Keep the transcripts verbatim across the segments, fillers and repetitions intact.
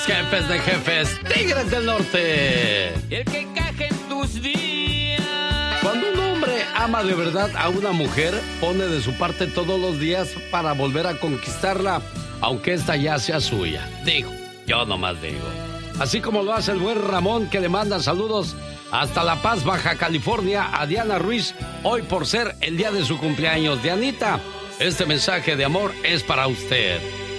jefes de jefes, Tigres del Norte. El que encaje en tus días. Cuando un hombre ama de verdad a una mujer, pone de su parte todos los días para volver a conquistarla, aunque esta ya sea suya. Digo, yo nomás digo. Así como lo hace el buen Ramón, que le manda saludos hasta La Paz, Baja California, a Diana Ruiz, hoy por ser el día de su cumpleaños. Dianita, este mensaje de amor es para usted.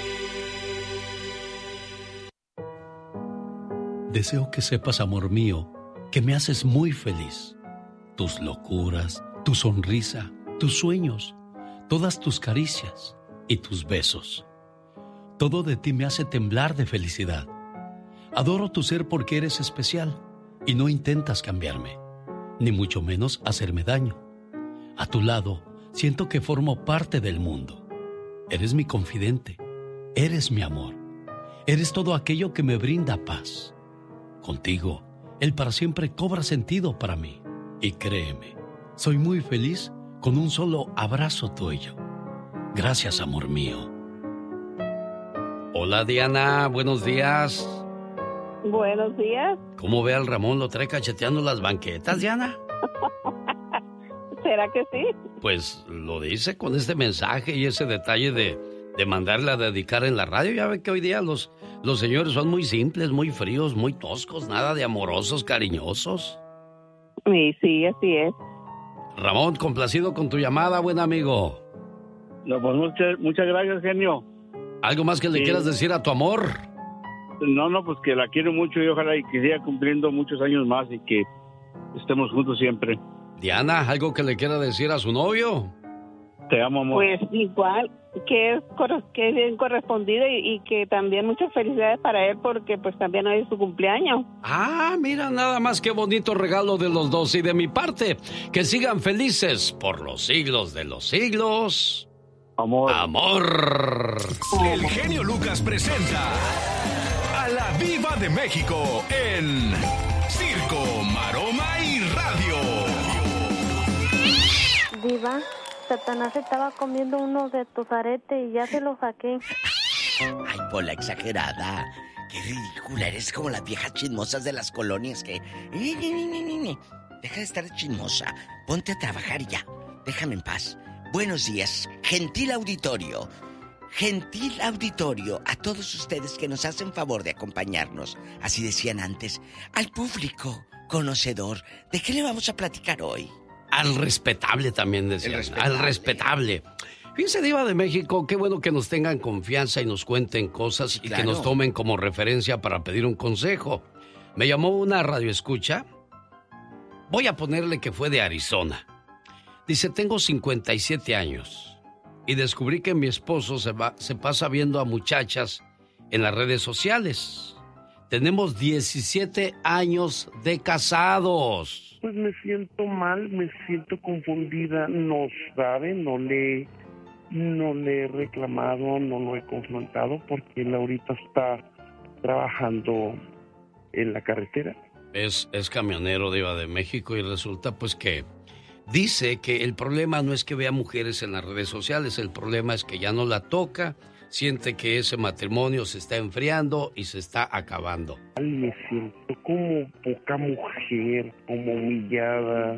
Deseo que sepas, amor mío, que me haces muy feliz. Tus locuras, tu sonrisa, tus sueños, todas tus caricias y tus besos. Todo de ti me hace temblar de felicidad. Adoro tu ser porque eres especial y no intentas cambiarme, ni mucho menos hacerme daño. A tu lado, siento que formo parte del mundo. Eres mi confidente, eres mi amor, eres todo aquello que me brinda paz. Contigo, el para siempre cobra sentido para mí. Y créeme, soy muy feliz con un solo abrazo tuyo. Gracias, amor mío. Hola, Diana, buenos días. Buenos días. ¿Cómo ve al Ramón? ¿Lo trae cacheteando las banquetas, Diana? ¿Será que sí? Pues lo dice con este mensaje y ese detalle de, de mandarle a dedicar en la radio. Ya ve que hoy día los, los señores son muy simples, muy fríos, muy toscos, nada de amorosos, cariñosos. Sí, sí, así es. Ramón, complacido con tu llamada, buen amigo. No, pues muchas, muchas gracias, genio. ¿Algo más que le sí. quieras decir a tu amor? No, no, pues que la quiero mucho y ojalá y que siga cumpliendo muchos años más y que estemos juntos siempre. Diana, ¿algo que le quiera decir a su novio? Te amo, amor. Pues igual, que es, que es bien correspondido y, y que también muchas felicidades para él porque pues también hoy es su cumpleaños. Ah, mira, nada más que bonito regalo de los dos. Y de mi parte, que sigan felices por los siglos de los siglos. Amor. Amor. El genio Lucas presenta a la Diva de México en Circo, Maroma y Radio. Diva, Satanás estaba comiendo unos de tus aretes y ya se los saqué. Ay, Pola, exagerada. Qué ridícula, eres como las viejas chismosas de las colonias que... Deja de estar chismosa, ponte a trabajar ya, déjame en paz. Buenos días, gentil auditorio. Gentil auditorio, a todos ustedes que nos hacen favor de acompañarnos, así decían antes, al público conocedor. ¿De qué le vamos a platicar hoy? Al respetable también decían, respetable. al respetable. Fíjense, Diva de México, qué bueno que nos tengan confianza y nos cuenten cosas, sí, y claro, que nos tomen como referencia para pedir un consejo. Me llamó una radioescucha, voy a ponerle que fue de Arizona. Dice, tengo cincuenta y siete años y descubrí que mi esposo se, va, se pasa viendo a muchachas en las redes sociales. Tenemos diecisiete años de casados. Pues me siento mal, me siento confundida, no sabe, no le, no le he reclamado, no lo he confrontado porque él ahorita está trabajando en la carretera. Es, es camionero, Diva de México, y resulta pues que dice que el problema no es que vea mujeres en las redes sociales, el problema es que ya no la toca, siente que ese matrimonio se está enfriando y se está acabando. Me siento como poca mujer, como humillada,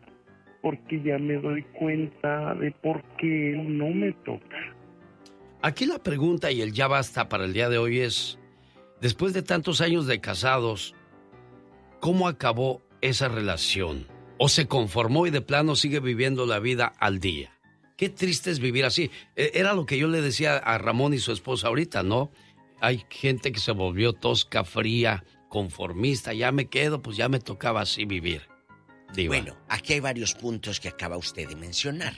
porque ya me doy cuenta de por qué él no me toca. Aquí la pregunta y el ya basta para el día de hoy es, después de tantos años de casados, ¿cómo acabó esa relación? ¿O se conformó y de plano sigue viviendo la vida al día? Qué triste es vivir así. Era lo que yo le decía a Ramón y su esposa ahorita, ¿no? Hay gente que se volvió tosca, fría, conformista. Ya me quedo, pues ya me tocaba así vivir. Diva. Bueno, aquí hay varios puntos que acaba usted de mencionar.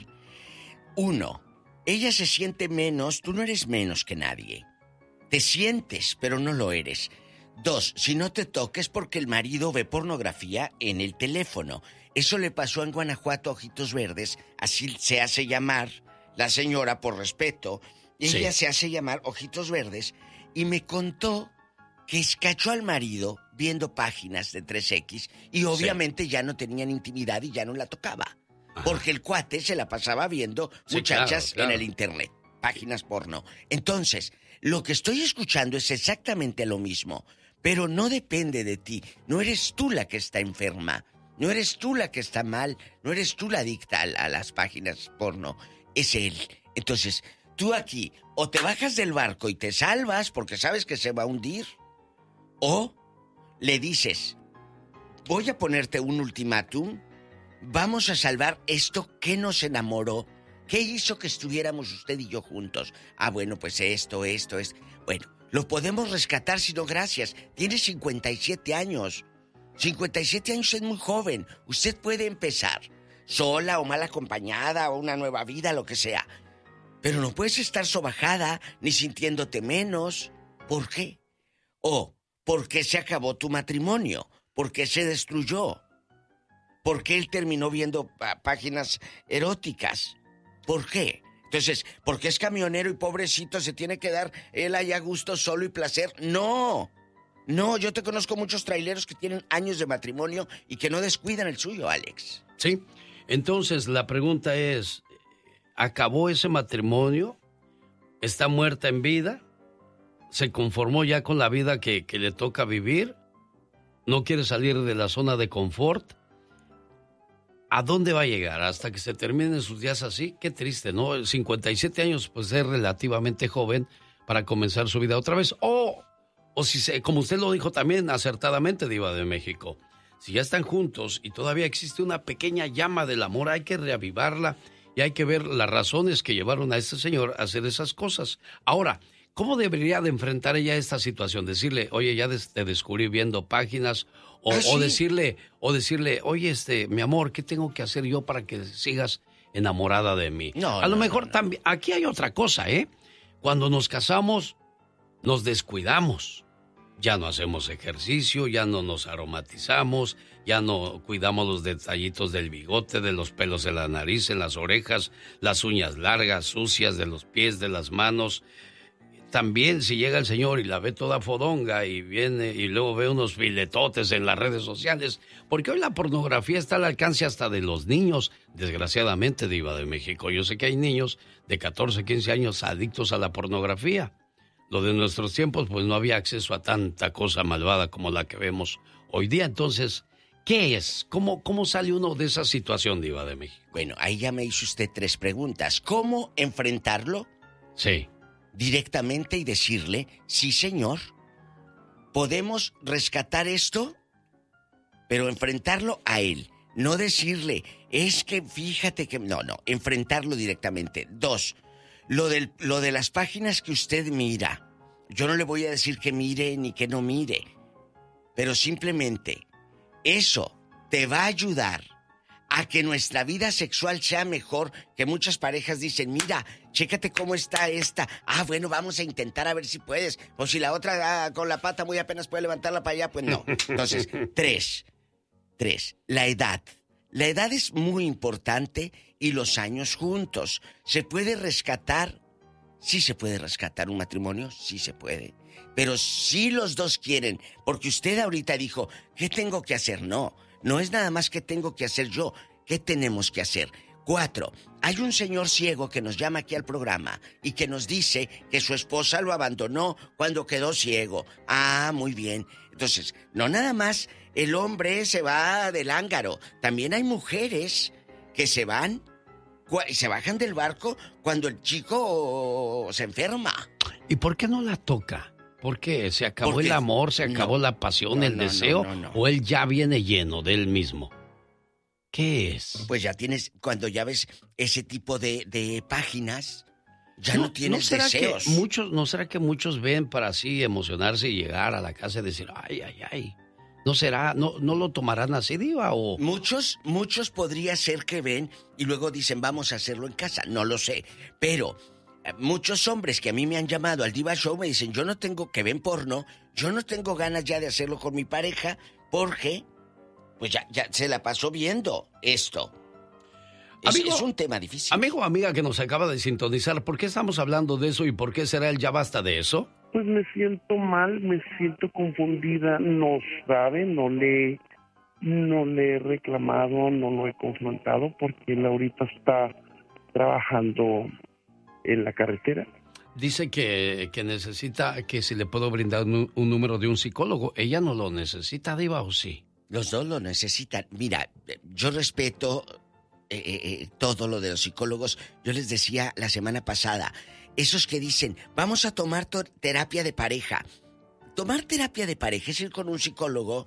Uno, ella se siente menos, tú no eres menos que nadie. Te sientes, pero no lo eres. Dos, si no te toques porque el marido ve pornografía en el teléfono. Eso le pasó en Guanajuato a Ojitos Verdes, así se hace llamar la señora por respeto. Ella sí se hace llamar Ojitos Verdes y me contó que escachó al marido viendo páginas de tres equis y obviamente sí ya no tenían intimidad y ya no la tocaba. Ajá. Porque el cuate se la pasaba viendo sí, muchachas claro, claro. en el internet, páginas porno. Entonces, lo que estoy escuchando es exactamente lo mismo, pero no depende de ti. No eres tú la que está enferma, no eres tú la que está mal, no eres tú la adicta a, a las páginas porno, es él. Entonces, tú aquí o te bajas del barco y te salvas porque sabes que se va a hundir, o le dices, voy a ponerte un ultimátum, vamos a salvar esto que nos enamoró. ¿Qué hizo que estuviéramos usted y yo juntos? Ah, bueno, pues esto, esto, es... Bueno, lo podemos rescatar, si no, gracias. Tiene cincuenta y siete años. cincuenta y siete años es muy joven. Usted puede empezar, sola o mal acompañada, o una nueva vida, lo que sea. Pero no puedes estar sobajada, ni sintiéndote menos. ¿Por qué? O, ¿por qué se acabó tu matrimonio? ¿Por qué se destruyó? ¿Por qué él terminó viendo p- páginas eróticas? ¿Por qué? Entonces, ¿por qué es camionero y pobrecito se tiene que dar él ahí a gusto, solo y placer? No, no, yo te conozco muchos traileros que tienen años de matrimonio y que no descuidan el suyo, Alex. Sí, entonces la pregunta es, ¿acabó ese matrimonio? ¿Está muerta en vida? ¿Se conformó ya con la vida que, que le toca vivir? ¿No quiere salir de la zona de confort? ¿A dónde va a llegar? ¿Hasta que se terminen sus días así? Qué triste, ¿no? cincuenta y siete años, pues es relativamente joven para comenzar su vida otra vez. O, o si se, como usted lo dijo también acertadamente, Diva de México, si ya están juntos y todavía existe una pequeña llama del amor, hay que reavivarla y hay que ver las razones que llevaron a este señor a hacer esas cosas. Ahora, ¿cómo debería de enfrentar ella esta situación? Decirle, oye, ya des- te descubrí viendo páginas, o, ¿Ah, o sí? decirle, o decirle, oye, este, mi amor, ¿qué tengo que hacer yo para que sigas enamorada de mí? No, a lo no, mejor no, no. también, aquí hay otra cosa, ¿eh? Cuando nos casamos, nos descuidamos. Ya no hacemos ejercicio, ya no nos aromatizamos, ya no cuidamos los detallitos del bigote, de los pelos de la nariz, en las orejas, las uñas largas, sucias, de los pies, de las manos. También si llega el señor y la ve toda fodonga y viene y luego ve unos filetotes en las redes sociales, porque hoy la pornografía está al alcance hasta de los niños, desgraciadamente, Diva de México. Yo sé que hay niños de catorce, quince años adictos a la pornografía. Lo de nuestros tiempos, pues no había acceso a tanta cosa malvada como la que vemos hoy día. Entonces, ¿qué es? ¿Cómo, cómo sale uno de esa situación, Diva de México? Bueno, ahí ya me hizo usted tres preguntas. ¿Cómo enfrentarlo? Sí. Directamente y decirle, sí, señor, podemos rescatar esto, pero enfrentarlo a él. No decirle, es que fíjate que... No, no, enfrentarlo directamente. Dos, lo, del, lo de las páginas que usted mira. Yo no le voy a decir que mire ni que no mire, pero simplemente eso te va a ayudar a que nuestra vida sexual sea mejor, que muchas parejas dicen, mira, chécate cómo está esta. Ah, bueno, vamos a intentar a ver si puedes. O si la otra ah, con la pata muy apenas puede levantarla para allá, pues no. Entonces, tres. Tres, la edad. La edad es muy importante y los años juntos. ¿Se puede rescatar? Sí se puede rescatar un matrimonio, sí se puede. Pero si los dos quieren, porque usted ahorita dijo, ¿qué tengo que hacer? No. No es nada más que tengo que hacer yo. ¿Qué tenemos que hacer? Cuatro, hay un señor ciego que nos llama aquí al programa y que nos dice que su esposa lo abandonó cuando quedó ciego. Ah, muy bien. Entonces, no nada más el hombre se va del ángaro. También hay mujeres que se van y se bajan del barco cuando el chico se enferma. ¿Y por qué no la toca? ¿Por qué? ¿Se acabó Porque el amor? ¿Se acabó no, la pasión, no, el no, deseo? no, no, no. ¿O él ya viene lleno de él mismo? ¿Qué es? Pues ya tienes, cuando ya ves ese tipo de, de páginas, ya no, tienes será deseos. Que muchos, ¿No será que muchos ven para así emocionarse y llegar a la casa y decir, ay, ay, ay? ¿No será, no, no lo tomarán así, Diva? O... Muchos, muchos podría ser que ven y luego dicen, vamos a hacerlo en casa. No lo sé, pero... Muchos hombres que a mí me han llamado al Diva Show me dicen, yo no tengo, que ven porno, yo no tengo ganas ya de hacerlo con mi pareja porque, pues ya, ya se la pasó viendo esto. Es, Amigo, es un tema difícil. Amigo o amiga que nos acaba de sintonizar, ¿por qué estamos hablando de eso y por qué será el ya basta de eso? Pues me siento mal, me siento confundida, no sabe, no le, no le he reclamado, no lo he confrontado porque él ahorita está trabajando en la carretera. dice que, que necesita, que si le puedo brindar un, un número de un psicólogo. ¿Ella no lo necesita, Diva, o sí? Los dos lo necesitan. Mira, yo respeto eh, eh, todo lo de los psicólogos. Yo les decía la semana pasada, esos que dicen, vamos a tomar terapia de pareja. Tomar terapia de pareja es ir con un psicólogo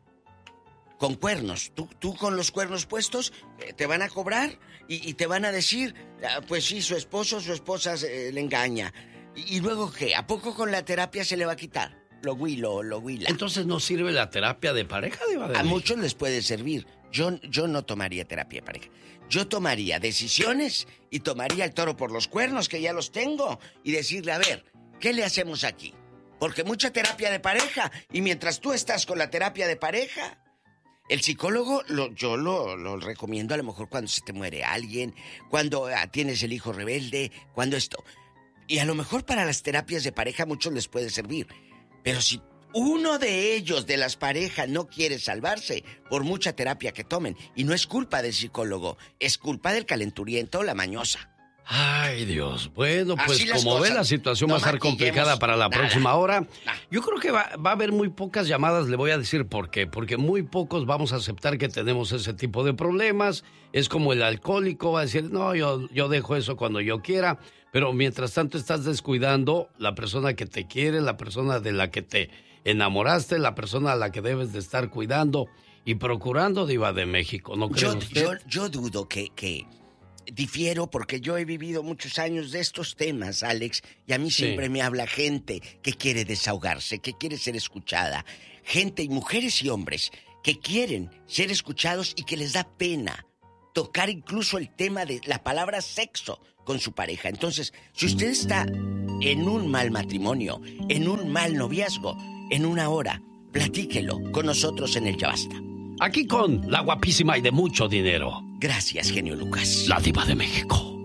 con cuernos. Tú, tú con los cuernos puestos eh, te van a cobrar y, y te van a decir, ah, pues sí, su esposo o su esposa eh, le engaña. ¿Y, y luego qué? ¿A poco con la terapia se le va a quitar? Lo huilo, lo huila. Entonces no sirve la terapia de pareja, Diva de A México. muchos les puede servir. Yo, yo no tomaría terapia de pareja. Yo tomaría decisiones y tomaría el toro por los cuernos, que ya los tengo, y decirle, a ver, ¿qué le hacemos aquí? Porque mucha terapia de pareja, y mientras tú estás con la terapia de pareja, el psicólogo lo, yo lo, lo recomiendo a lo mejor cuando se te muere alguien, cuando ah, tienes el hijo rebelde, cuando esto. Y a lo mejor para las terapias de pareja a muchos les puede servir. Pero si uno de ellos, de las parejas, no quiere salvarse por mucha terapia que tomen, y no es culpa del psicólogo, es culpa del calenturiento o la mañosa. Ay, Dios. Bueno, pues Así las como cosas. ve, la situación No va a estar maquillemos complicada para la nada. próxima hora. Nah. Yo creo que va, va a haber muy pocas llamadas, le voy a decir por qué. Porque muy pocos vamos a aceptar que tenemos ese tipo de problemas. Es como el alcohólico, va a decir, no, yo, yo dejo eso cuando yo quiera. Pero mientras tanto estás descuidando la persona que te quiere, la persona de la que te enamoraste, la persona a la que debes de estar cuidando y procurando, Diva de México. ¿No cree Yo, usted? yo, yo dudo que, que difiero, porque yo he vivido muchos años de estos temas, Alex, y a mí Sí. siempre me habla gente que quiere desahogarse, que quiere ser escuchada. Gente, y mujeres y hombres, que quieren ser escuchados y que les da pena tocar incluso el tema de la palabra sexo con su pareja. Entonces, si usted está en un mal matrimonio, en un mal noviazgo, en una hora, platíquelo con nosotros en el Ya Basta. Aquí con la guapísima y de mucho dinero, Gracias, genio Lucas. la Diva de México.